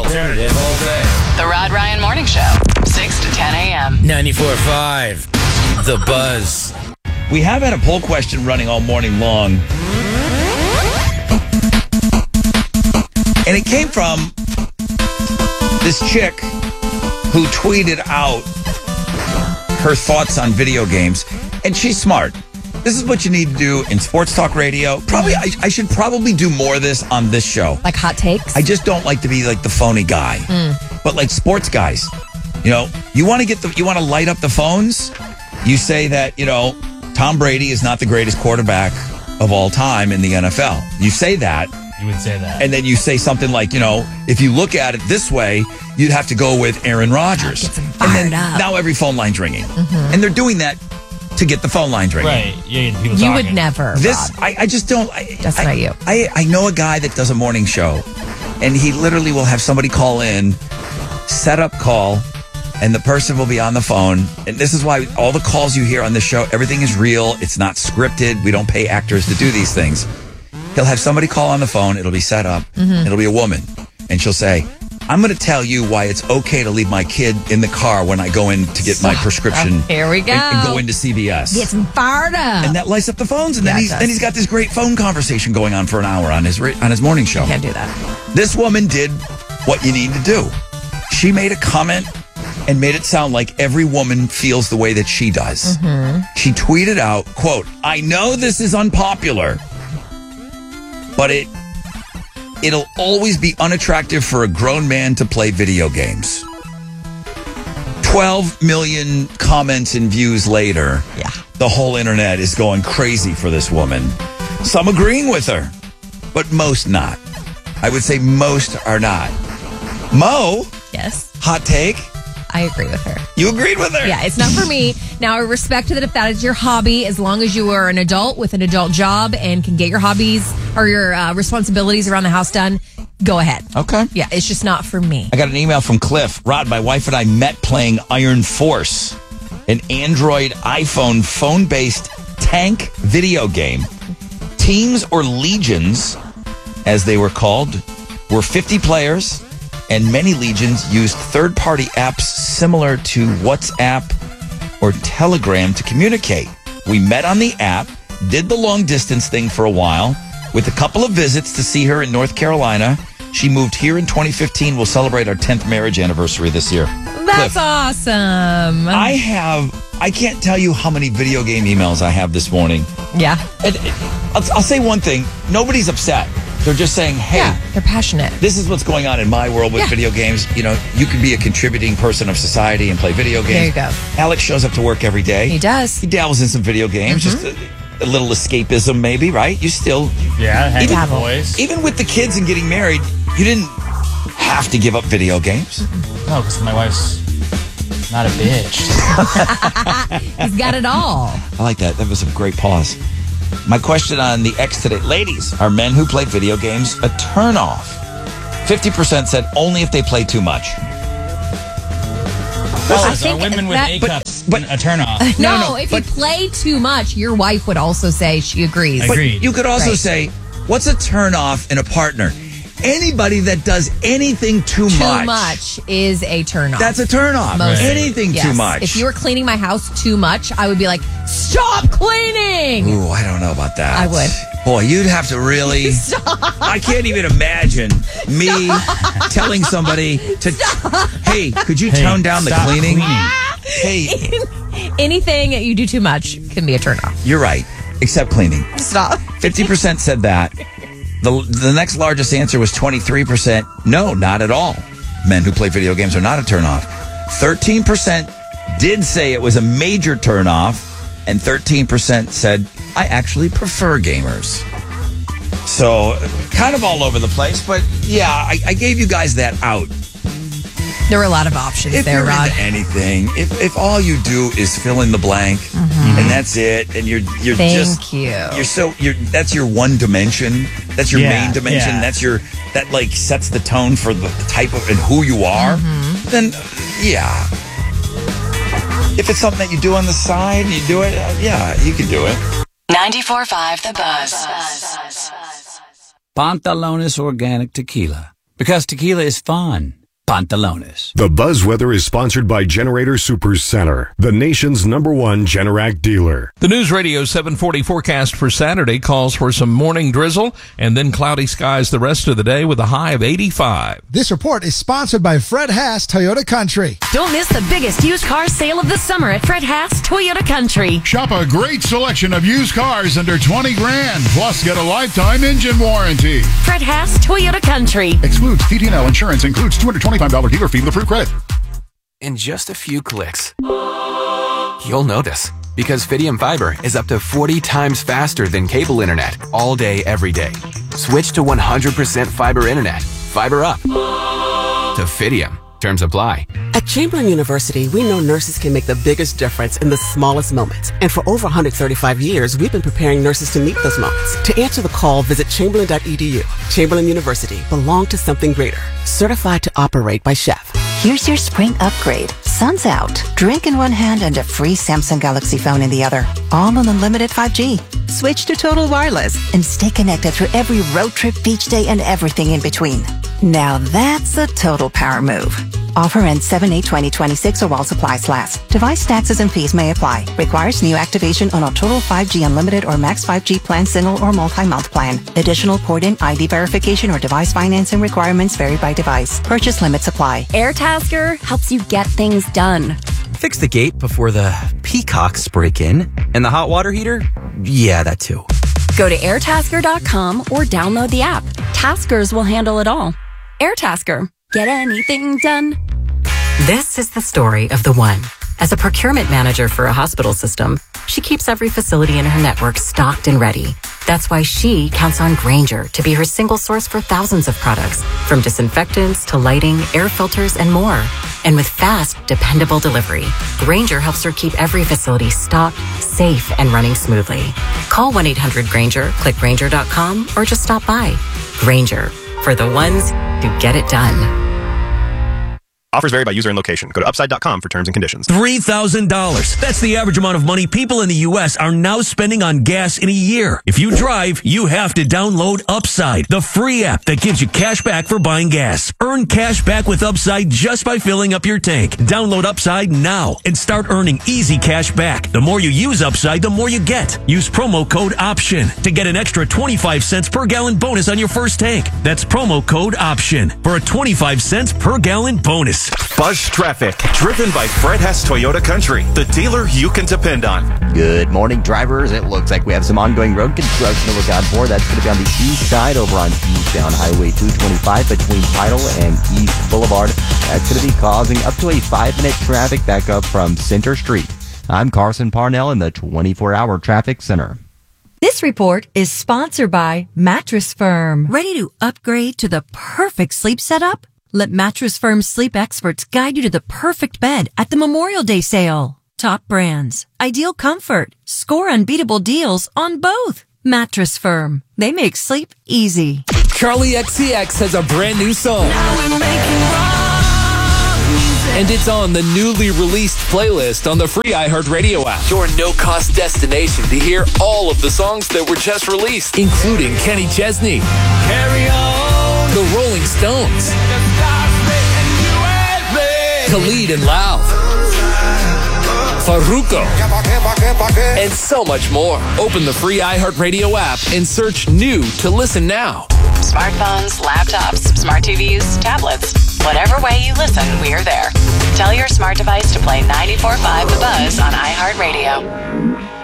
alternative all day. The Rod Ryan Morning Show, 6 to 10 a.m. 94.5, The Buzz. We have had a poll question running all morning long. And it came from this chick who tweeted out her thoughts on video games. And she's smart. This is what you need to do in sports talk radio. Probably, I should probably do more of this on this show. Like hot takes? I just don't like to be like the phony guy. But like sports guys, you know, you want to light up the phones. You say that, you know, Tom Brady is not the greatest quarterback of all time in the NFL. You say that. You would say that. And then you say something like, you know, if you look at it this way, you'd have to go with Aaron Rodgers. Gets him And fired then up. now every phone line's ringing. And they're doing that to get the phone lines ringing. Right. Yeah, people You talking. would never, This, Rod. I just don't. That's not you. I know a guy that does a morning show, and he literally will have somebody call in, set up call, and the person will be on the phone. And this is why all the calls you hear on this show, everything is real. It's not scripted. We don't pay actors to do these things. He'll have somebody call on the phone. It'll be set up. It'll be a woman. And she'll say, I'm going to tell you why it's okay to leave my kid in the car when I go in to get my prescription. Here we go. And go into CVS. Gets him fired up. And that lights up the phones. And Yeah, then it does. he's got this great phone conversation going on for an hour on his morning show. Can't do that. This woman did what you need to do. She made a comment and made it sound like every woman feels the way that she does. She tweeted out, quote, I know this is unpopular, but it'll always be unattractive for a grown man to play video games. 12 million comments and views later, the whole internet is going crazy for this woman. Some agreeing with her, but most not. I would say most are not. Mo, Yes, hot take, I agree with her. you agreed with her. Yeah, it's not for me. Now, I respect that if that is your hobby, as long as you are an adult with an adult job and can get your hobbies or your responsibilities around the house done, go ahead. Okay. Yeah, it's just not for me. I got an email from Cliff. Rod, my wife and I met playing Iron Force, an Android iPhone phone-based tank video game. Teams or legions, as they were called, were 50 players, and many legions used third-party apps similar to WhatsApp or Telegram to communicate. We met on the app, did the long-distance thing for a while, with a couple of visits to see her in North Carolina. She moved here in 2015. We'll celebrate our 10th marriage anniversary this year. That's Cliff, awesome. I can't tell you how many video game emails I have this morning. Yeah. And I'll say one thing. Nobody's upset. They're just saying, hey, Yeah, they're passionate. this is what's going on in my world with Yeah. video games. You know, you can be a contributing person of society and play video games. There you go. Alex shows up to work every day. He does. He dabbles in some video games, just a little escapism maybe, right? You still, Yeah, hang with Dabble. the boys. even with the kids and getting married, you didn't have to give up video games. No, because my wife's not a bitch. He's got it all. I like that. That was a great pause. My question on the X today. Ladies, are men who play video games a turnoff? 50% said only if they play too much. Fellas, are think women with that- A cups but- a turnoff? No, no, if but- you play too much, your wife would also say she agrees. But- Agreed. You could also Right. say, what's a turnoff in a partner? Anybody that does anything too much is a turn off. That's a turnoff. Most- Anything Yes. too much. If you were cleaning my house too much, I would be like, stop cleaning. Ooh, I don't know about that. I would. Boy, you'd have to really. I can't even imagine me telling somebody to. Hey, could you tone down the stop cleaning? cleaning. Hey, Anything that you do too much can be a turn off. you're right. Except cleaning. Stop. 50% said that. The next largest answer was 23%. No, not at all. Men who play video games are not a turnoff. 13% did say it was a major turnoff, and 13% said, I actually prefer gamers. So, kind of all over the place, but yeah, I gave you guys that out. There were a lot of options If there, you're Rod. into anything, if all you do is fill in the blank, and that's it, and you're Thank just you. that's your one dimension, that's your Yeah, main dimension, yeah. that like sets the tone for the type of and who you are, then yeah. If it's something that you do on the side and you do it, yeah, you can do it. 94.5 The Buzz. Pantalones Organic Tequila. Because tequila is fun. pantalones. The Buzz Weather is sponsored by Generator Supercenter, the nation's #1 Generac dealer. The News Radio 740 forecast for Saturday calls for some morning drizzle and then cloudy skies the rest of the day with a high of 85. This report is sponsored by Fred Haas Toyota Country. Don't miss the biggest used car sale of the summer at Fred Haas Toyota Country. Shop a great selection of used cars under $20 grand, plus get a lifetime engine warranty. Fred Haas Toyota Country. Excludes TT&L insurance, includes $225 dealer fee with approved credit. In just a few clicks, you'll notice. Because Fidium Fiber is up to 40 times faster than cable internet all day, every day. Switch to 100% fiber internet. Fiber up to Fidium. Terms apply. At Chamberlain University, we know nurses can make the biggest difference in the smallest moments. And for over 135 years, we've been preparing nurses to meet those moments. To answer the call, visit chamberlain.edu. Chamberlain University, belong to something greater. Certified to operate by Chef. Here's your spring upgrade. Sun's out. Drink in one hand and a free Samsung Galaxy phone in the other. All on unlimited 5G. Switch to Total Wireless and stay connected through every road trip, beach day, and everything in between. Now that's a total power move. Offer ends 7/8/2026 or while supplies last. Device taxes and fees may apply. Requires new activation on a Total 5G Unlimited or Max 5G plan, single or multi-month plan. Additional port-in ID verification or device financing requirements vary by device. Purchase limits apply. AirTasker helps you get things done. Fix the gate before the peacocks break in. And the hot water heater? Yeah, that too. Go to airtasker.com or download the app. Taskers will handle it all. AirTasker. Get anything done. This is the story of the one. As a procurement manager for a hospital system, she keeps every facility in her network stocked and ready. That's why she counts on Grainger to be her single source for thousands of products, from disinfectants to lighting, air filters, and more. And with fast, dependable delivery, Grainger helps her keep every facility stocked, safe, and running smoothly. Call 1-800-GRAINGER, click Grainger.com, or just stop by. Grainger, for the ones who get it done. Offers vary by user and location. Go to upside.com for terms and conditions. $3,000. That's the average amount of money people in the U.S. are now spending on gas in a year. If you drive, you have to download Upside, the free app that gives you cash back for buying gas. Earn cash back with Upside just by filling up your tank. Download Upside now and start earning easy cash back. The more you use Upside, the more you get. Use promo code OPTION to get an extra 25 cents per gallon bonus on your first tank. That's promo code OPTION for a 25 cents per gallon bonus. Buzz traffic, driven by Fred Haas Toyota Country, the dealer you can depend on. Good morning, drivers. It looks like we have some ongoing road construction to look out for. That's going to be on the east side over on eastbound Highway 225 between Tidal and East Boulevard. That's going to be causing up to a 5-minute traffic backup from Center Street. I'm Carson Parnell in the 24-hour traffic center. This report is sponsored by Mattress Firm. Ready to upgrade to the perfect sleep setup? Let Mattress Firm's sleep experts guide you to the perfect bed at the Memorial Day sale. Top brands, ideal comfort, score unbeatable deals on both. Mattress Firm. They make sleep easy. Charlie XCX has a brand new song. And it's on the newly released playlist on the free iHeartRadio app. Your no-cost destination to hear all of the songs that were just released, including Kenny Chesney, Carry On, The Rolling Stones, Khalid and Lauv, Farruko, and so much more. Open the free iHeartRadio app and search new to listen now. Smartphones, laptops, smart TVs, tablets, whatever way you listen, we're there. Tell your smart device to play 94.5 The Buzz on iHeartRadio.